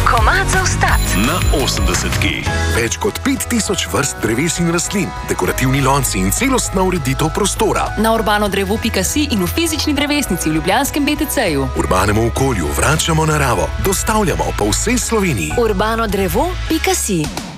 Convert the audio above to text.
Komad za vstat. Na 80. Več kot 5000 vrst dreves in rastlin, dekorativni lonci in celostna ureditev prostora. Na urbanodrevo.si in v fizični drevesnici v ljubljanskem BTC-ju. Urbanemu okolju vračamo naravo, dostavljamo po vsej Sloveniji. Urbanodrevo.si